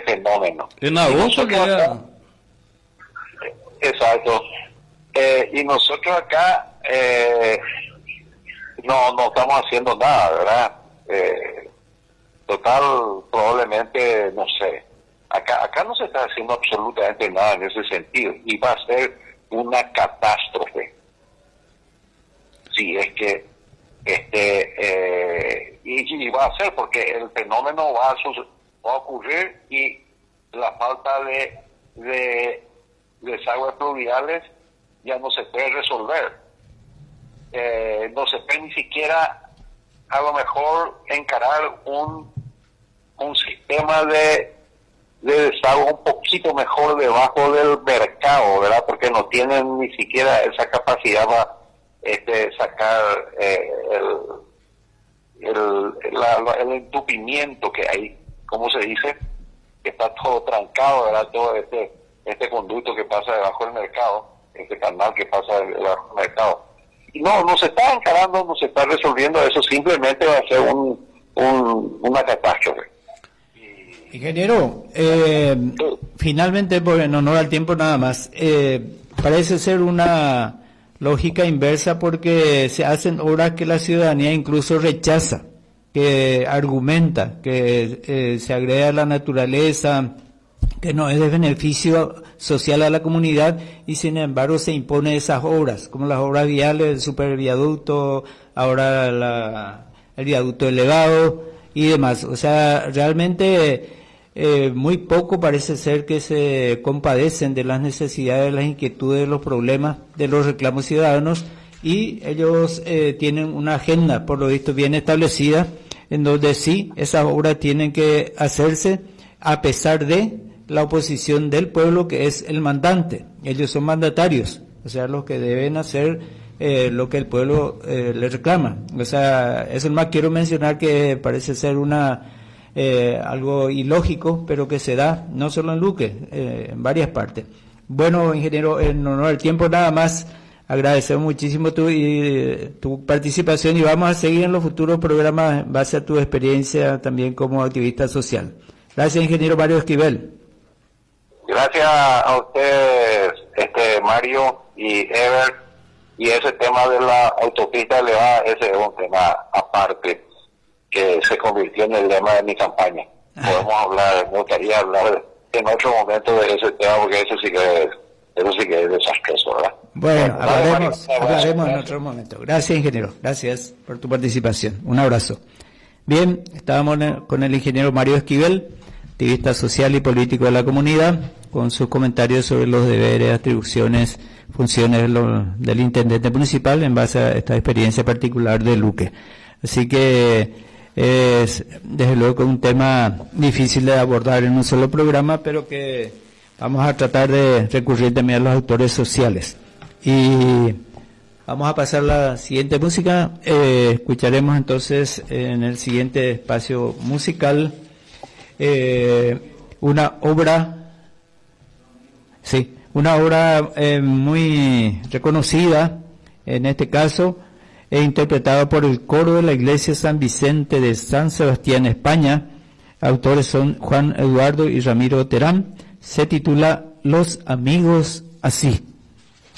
fenómeno. En agosto queda. Exacto. Y nosotros acá no estamos haciendo nada, ¿verdad? Total, probablemente, no sé. Acá no se está haciendo absolutamente nada en ese sentido. Y va a ser una catástrofe. Si es que y va a ser, porque el fenómeno va a ocurrir, y la falta de desagües pluviales ya no se puede resolver. No se puede ni siquiera a lo mejor encarar un sistema de desagüe un poquito mejor debajo del mercado, ¿verdad? Porque no tienen ni siquiera esa capacidad para sacar el entupimiento que hay, como se dice, que está todo trancado, ¿verdad? Todo este conducto que pasa debajo del mercado, este canal que pasa debajo del mercado. Y no se está encarando, no se está resolviendo eso, simplemente va a ser una catástrofe. Ingeniero, finalmente, porque no da el tiempo nada más, parece ser una lógica inversa, porque se hacen obras que la ciudadanía incluso rechaza, que argumenta que se agrede a la naturaleza, que no es de beneficio social a la comunidad, y sin embargo se impone esas obras, como las obras viales, el superviaducto, ahora el viaducto elevado y demás. O sea, realmente muy poco parece ser que se compadecen de las necesidades, de las inquietudes, de los problemas, de los reclamos ciudadanos, y ellos tienen una agenda, por lo visto, bien establecida, en donde sí, esas obras tienen que hacerse a pesar de la oposición del pueblo, que es el mandante. Ellos son mandatarios, o sea, los que deben hacer lo que el pueblo le reclama. O sea, eso más quiero mencionar, que parece ser algo ilógico, pero que se da no solo en Luque, en varias partes. Bueno, ingeniero, en honor al tiempo nada más, agradecemos muchísimo tu participación, y vamos a seguir en los futuros programas en base a tu experiencia también como activista social. Gracias, ingeniero Mario Esquivel. Gracias a ustedes, Mario y Ever. Y ese tema de la autopista elevada, ese es un tema aparte, que se convirtió en el lema de mi campaña. Podemos hablar, me gustaría hablar en otro momento de ese tema, porque eso sí que es desastroso, ¿verdad? Bueno, hablaremos en otro momento. Gracias, ingeniero. Gracias por tu participación. Un abrazo. Bien, estábamos con el ingeniero Mario Esquivel, activista social y político de la comunidad, con sus comentarios sobre los deberes, atribuciones, funciones del intendente municipal en base a esta experiencia particular de Luque. Así que es desde luego un tema difícil de abordar en un solo programa, pero que vamos a tratar de recurrir también a los autores sociales. Y vamos a pasar a la siguiente música. Escucharemos entonces en el siguiente espacio musical una obra muy reconocida, en este caso, interpretada por el coro de la Iglesia San Vicente de San Sebastián, España. Autores son Juan Eduardo y Ramiro Terán. Se titula Los Amigos Así.